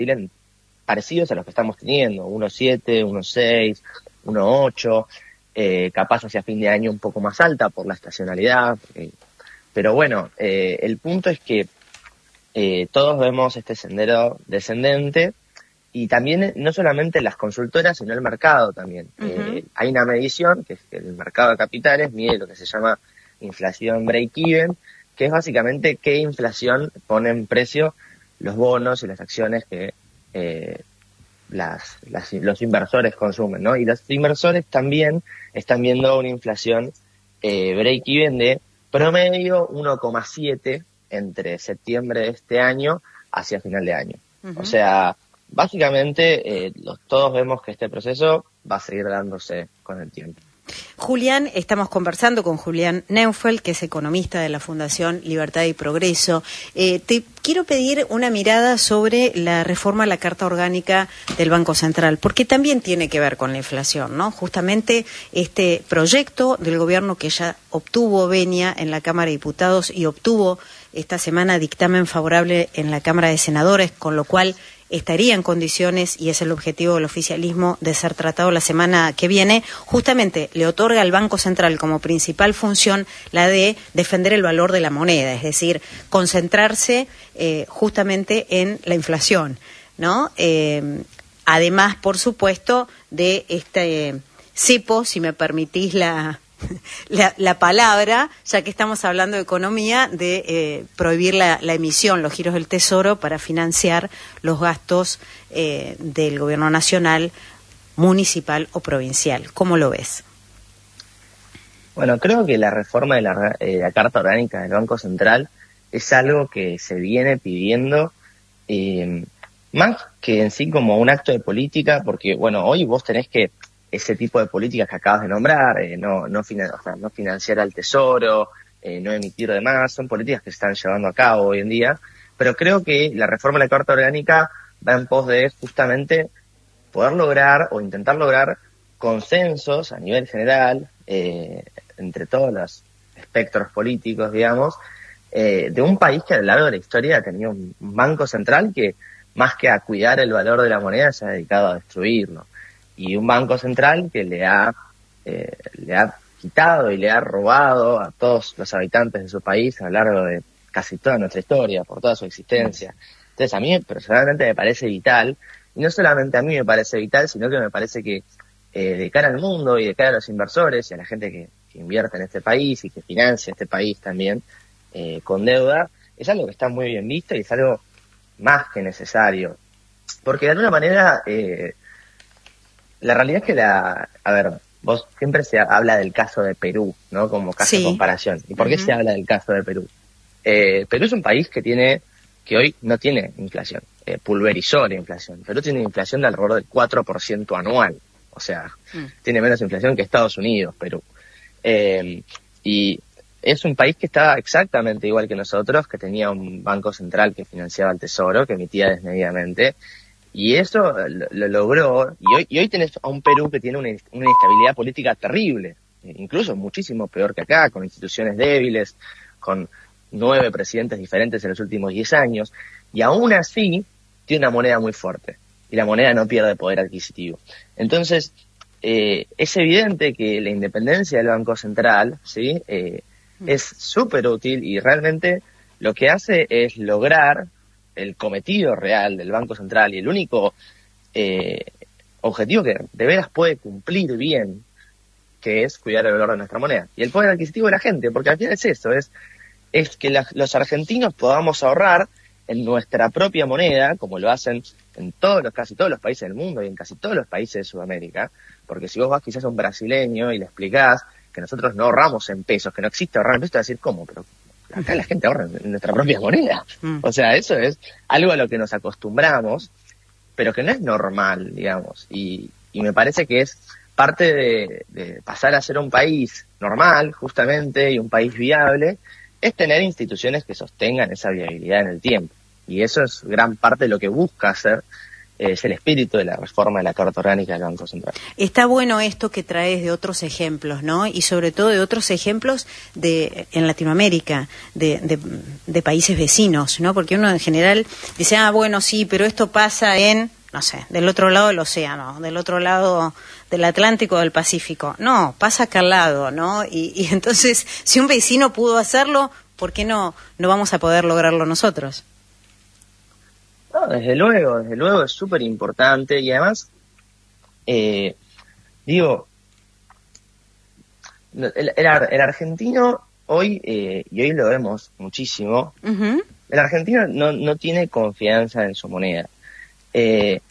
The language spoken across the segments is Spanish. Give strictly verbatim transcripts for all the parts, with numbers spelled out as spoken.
parecidos a los que estamos teniendo, uno coma siete, uno coma seis, uno coma ocho, eh, capaz hacia fin de año un poco más alta por la estacionalidad, eh, pero bueno, eh, el punto es que eh, todos vemos este sendero descendente y también no solamente las consultoras, sino el mercado también. Uh-huh. Eh, hay una medición, que es que el mercado de capitales mide lo que se llama inflación break-even, que es básicamente qué inflación pone en precio los bonos y las acciones que eh, las, las, los inversores consumen, ¿no? Y los inversores también están viendo una inflación eh, break-even de promedio uno coma siete entre septiembre de este año hacia final de año. Uh-huh. O sea, básicamente eh, los, todos vemos que este proceso va a seguir dándose con el tiempo. Julián, estamos conversando con Julián Neufeld, que es economista de la Fundación Libertad y Progreso. Eh, te quiero pedir una mirada sobre la reforma a la Carta Orgánica del Banco Central, porque también tiene que ver con la inflación, ¿no? Justamente este proyecto del gobierno que ya obtuvo venia en la Cámara de Diputados y obtuvo esta semana dictamen favorable en la Cámara de Senadores, con lo cual estaría en condiciones, y es el objetivo del oficialismo, de ser tratado la semana que viene, justamente le otorga al Banco Central como principal función la de defender el valor de la moneda, es decir, concentrarse eh, justamente en la inflación, ¿no? Eh, además, por supuesto, de este cepo, si me permitís la... La, la palabra, ya que estamos hablando de economía, de eh, prohibir la, la emisión, los giros del Tesoro para financiar los gastos eh, del gobierno nacional, municipal o provincial. ¿Cómo lo ves? Bueno, creo que la reforma de la, eh, la Carta Orgánica del Banco Central es algo que se viene pidiendo eh, más que en sí como un acto de política, porque bueno, hoy vos tenés que ese tipo de políticas que acabas de nombrar, eh, no, no, finan- o sea, no financiar al tesoro, eh, no emitir demás, son políticas que se están llevando a cabo hoy en día, pero creo que la reforma de la Carta Orgánica va en pos de justamente poder lograr o intentar lograr consensos a nivel general, eh, entre todos los espectros políticos, digamos, eh, de un país que a lo largo de la historia ha tenido un banco central que, más que a cuidar el valor de la moneda, se ha dedicado a destruirlo. Y un banco central que le ha eh, le ha quitado y le ha robado a todos los habitantes de su país a lo largo de casi toda nuestra historia, por toda su existencia. Entonces a mí personalmente me parece vital, y no solamente a mí me parece vital, sino que me parece que eh, de cara al mundo y de cara a los inversores y a la gente que, que invierte en este país y que financia este país también eh, con deuda, es algo que está muy bien visto y es algo más que necesario. Porque de alguna manera... Eh, La realidad es que la, a ver, vos siempre se habla del caso de Perú, ¿no? Como caso Sí. de comparación. ¿Y por qué Uh-huh. se habla del caso de Perú? Eh, Perú es un país que tiene, que hoy no tiene inflación, eh, pulverizó la inflación. Perú tiene inflación de alrededor del cuatro por ciento anual. O sea, uh-huh. tiene menos inflación que Estados Unidos, Perú. Eh, y es un país que estaba exactamente igual que nosotros, que tenía un banco central que financiaba el tesoro, que emitía desmedidamente. Y eso lo, lo logró, y hoy, y hoy tenés a un Perú que tiene una, una inestabilidad política terrible, incluso muchísimo peor que acá, con instituciones débiles, con nueve presidentes diferentes en los últimos diez años, y aún así tiene una moneda muy fuerte, y la moneda no pierde poder adquisitivo. Entonces, eh, es evidente que la independencia del Banco Central, ¿sí? Eh, es súper útil, y realmente lo que hace es lograr el cometido real del Banco Central y el único eh, objetivo que de veras puede cumplir bien, que es cuidar el valor de nuestra moneda y el poder adquisitivo de la gente, porque al final es eso, es, es que la, los argentinos podamos ahorrar en nuestra propia moneda, como lo hacen en todos los, casi todos los países del mundo y en casi todos los países de Sudamérica, porque si vos vas quizás a un brasileño y le explicás que nosotros no ahorramos en pesos, que no existe ahorrar en pesos, te va a decir, ¿cómo? Pero acá la gente ahorra en nuestra propia moneda. Mm. O sea, eso es algo a lo que nos acostumbramos, pero que no es normal, digamos. Y, y me parece que es parte de, de pasar a ser un país normal, justamente, y un país viable, es tener instituciones que sostengan esa viabilidad en el tiempo. Y eso es gran parte de lo que busca hacer es el espíritu de la reforma de la Carta Orgánica del Banco Central. Está bueno esto que traes de otros ejemplos, ¿no? Y sobre todo de otros ejemplos de en Latinoamérica, de, de, de países vecinos, ¿no? Porque uno en general dice, ah, bueno, sí, pero esto pasa en, no sé, del otro lado del océano, del otro lado del Atlántico o del Pacífico. No, pasa acá al lado, ¿no? Y, y entonces, si un vecino pudo hacerlo, ¿por qué no, no vamos a poder lograrlo nosotros? No, desde luego, desde luego es súper importante y además, eh, digo, el, el, el argentino hoy, eh, y hoy lo vemos muchísimo, uh-huh. el argentino no, no tiene confianza en su moneda. Eh,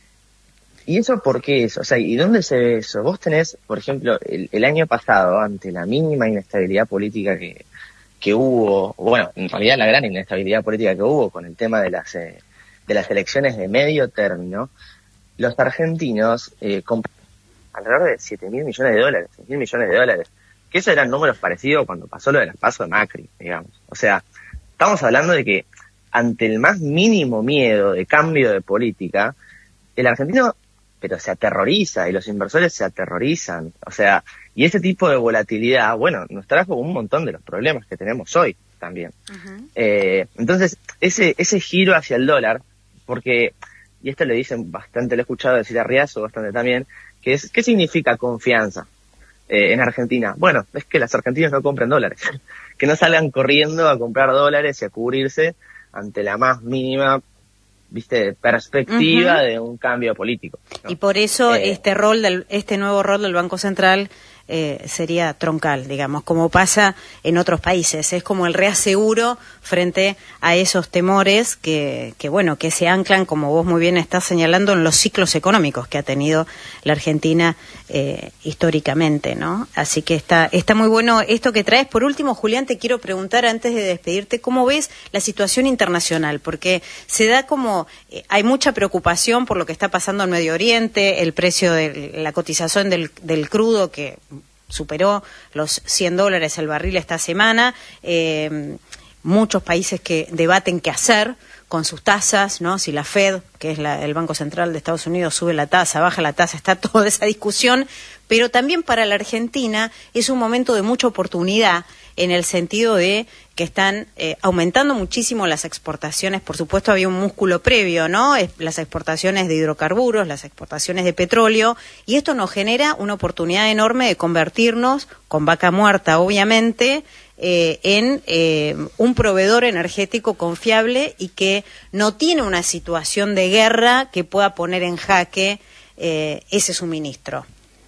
¿Y eso por qué es? O sea, ¿y dónde se ve eso? Vos tenés, por ejemplo, el, el año pasado, ante la mínima inestabilidad política que, que hubo, bueno, en realidad la gran inestabilidad política que hubo con el tema de las... Eh, de las elecciones de medio término, los argentinos eh, compraron alrededor de siete mil millones de dólares, seis mil millones de dólares, que esos eran números parecidos cuando pasó lo del paso de Macri, digamos. O sea, estamos hablando de que ante el más mínimo miedo de cambio de política, el argentino, pero se aterroriza y los inversores se aterrorizan. O sea, y ese tipo de volatilidad, bueno, nos trajo un montón de los problemas que tenemos hoy también. Uh-huh. Eh, entonces, ese, ese giro hacia el dólar, porque, y esto le dicen bastante, lo he escuchado decir a Riazo bastante también, que es, ¿qué significa confianza eh, en Argentina? Bueno, es que los argentinos no compren dólares, que no salgan corriendo a comprar dólares y a cubrirse ante la más mínima, viste, perspectiva uh-huh. de un cambio político, ¿no? Y por eso eh, este rol del, este nuevo rol del Banco Central eh, sería troncal, digamos, como pasa en otros países. Es como el reaseguro frente a esos temores que, que, bueno, que se anclan, como vos muy bien estás señalando, en los ciclos económicos que ha tenido la Argentina eh, históricamente, ¿no? Así que está, está muy bueno esto que traes. Por último, Julián, te quiero preguntar antes de despedirte, ¿cómo ves la situación internacional? Porque se da como, eh, hay mucha preocupación por lo que está pasando en Medio Oriente, el precio de la cotización del, del crudo que superó los cien dólares el barril esta semana, eh, muchos países que debaten qué hacer con sus tasas, ¿no? Si la Fed, que es la, el Banco Central de Estados Unidos, sube la tasa, baja la tasa, está toda esa discusión, pero también para la Argentina es un momento de mucha oportunidad en el sentido de que están eh, aumentando muchísimo las exportaciones. Por supuesto había un músculo previo, ¿no? Es, las exportaciones de hidrocarburos, las exportaciones de petróleo, y esto nos genera una oportunidad enorme de convertirnos, con vaca muerta obviamente, eh, en eh, un proveedor energético confiable y que no tiene una situación de guerra que pueda poner en jaque eh, ese suministro.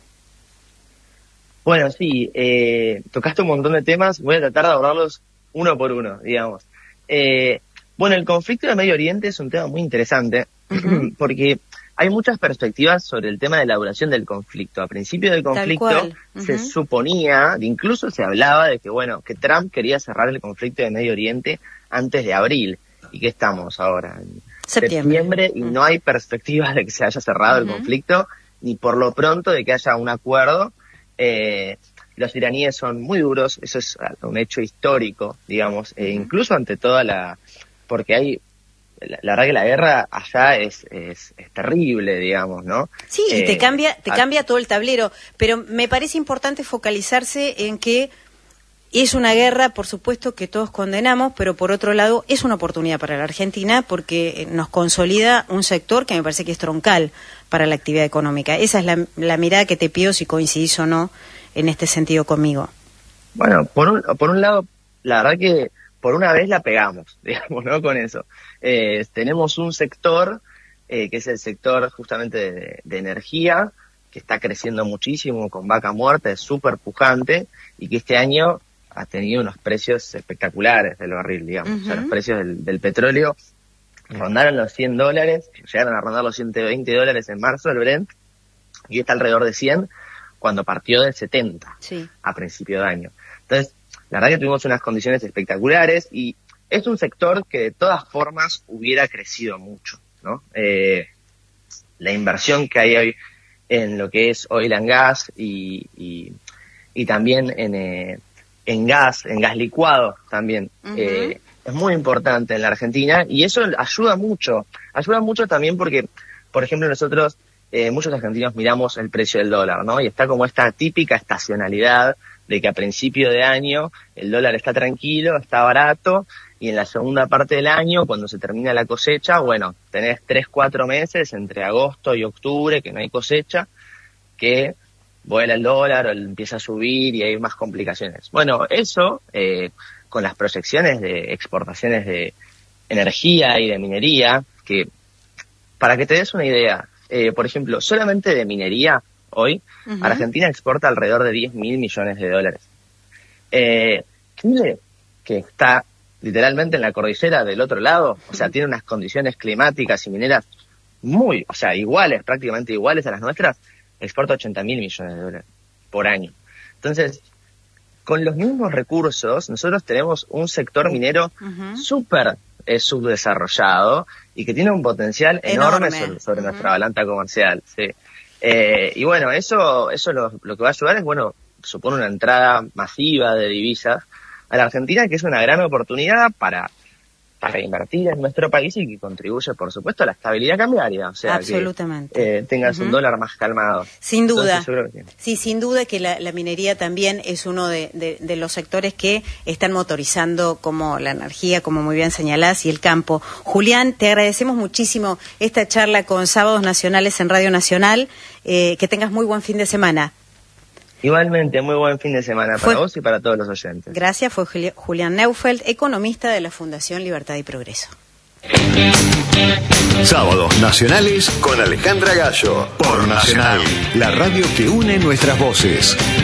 Bueno, sí, eh, tocaste un montón de temas, voy a tratar de abordarlos uno por uno, digamos. Eh, bueno, el conflicto de Medio Oriente es un tema muy interesante, uh-huh. porque hay muchas perspectivas sobre el tema de la duración del conflicto. A principio del conflicto uh-huh. se suponía, incluso se hablaba de que, bueno, que Trump quería cerrar el conflicto de Medio Oriente antes de abril. ¿Y qué estamos ahora? En septiembre, septiembre y uh-huh. no hay perspectivas de que se haya cerrado uh-huh. el conflicto, ni por lo pronto de que haya un acuerdo. Eh, los iraníes son muy duros, eso es un hecho histórico, digamos, eh, incluso ante toda la... porque hay... La, la verdad que la guerra allá es, es, es terrible, digamos, ¿no? Sí, eh, y te cambia, te a... cambia todo el tablero, pero me parece importante focalizarse en que es una guerra, por supuesto, que todos condenamos, pero por otro lado es una oportunidad para la Argentina porque nos consolida un sector que me parece que es troncal para la actividad económica. Esa es la, la mirada que te pido, si coincidís o no en este sentido conmigo. Bueno, por un, por un lado, la verdad que por una vez la pegamos, digamos, ¿no? Con eso. Eh, tenemos un sector, eh, que es el sector justamente de, de energía, que está creciendo muchísimo con vaca muerta, es súper pujante, y que este año ha tenido unos precios espectaculares del barril, digamos. Uh-huh. O sea, los precios del, del petróleo rondaron los cien dólares, llegaron a rondar los ciento veinte dólares en marzo, el Brent, y está alrededor de cien, cuando partió de setenta, sí. a principio de año. Entonces, la verdad que tuvimos unas condiciones espectaculares, y es un sector que de todas formas hubiera crecido mucho, ¿no? Eh, la inversión que hay hoy en lo que es oil and gas, y, y, y también en... Eh, en gas, en gas licuado también, uh-huh. eh, es muy importante en la Argentina, y eso ayuda mucho, ayuda mucho también porque por ejemplo, nosotros, eh, muchos argentinos miramos el precio del dólar, ¿no? Y está como esta típica estacionalidad de que a principio de año el dólar está tranquilo, está barato, y en la segunda parte del año, cuando se termina la cosecha, bueno, tenés tres, cuatro meses entre agosto y octubre que no hay cosecha, que vuela el dólar o empieza a subir y hay más complicaciones. Bueno, eso, eh, con las proyecciones de exportaciones de energía y de minería, que para que te des una idea, eh, por ejemplo, solamente de minería, hoy, uh-huh. Argentina exporta alrededor de diez mil millones de dólares. Eh, Chile, que está literalmente en la cordillera del otro lado, o sea, uh-huh. tiene unas condiciones climáticas y mineras muy, o sea, iguales, prácticamente iguales a las nuestras, exporta ochenta mil millones de dólares por año. Entonces, con los mismos recursos, nosotros tenemos un sector minero uh-huh. súper eh, subdesarrollado y que tiene un potencial enorme, enorme sobre, sobre uh-huh. nuestra balanza comercial, sí. Eh, y bueno, eso, eso lo, lo que va a ayudar es, bueno, supone una entrada masiva de divisas a la Argentina, que es una gran oportunidad para, para invertir en nuestro país y que contribuye, por supuesto, a la estabilidad cambiaria. O sea, absolutamente. Que eh, tengas uh-huh. un dólar más calmado. Sin duda. Entonces, sí, sin duda que la, la minería también es uno de, de, de los sectores que están motorizando como la energía, como muy bien señalás, y el campo. Julián, te agradecemos muchísimo esta charla con Sábados Nacionales en Radio Nacional. Eh, que tengas muy buen fin de semana. Igualmente, muy buen fin de semana fue, para vos y para todos los oyentes. Gracias, fue Julián Neufeld, economista de la Fundación Libertad y Progreso. Sábados Nacionales con Alejandra Gallo, por Nacional, la radio que une nuestras voces.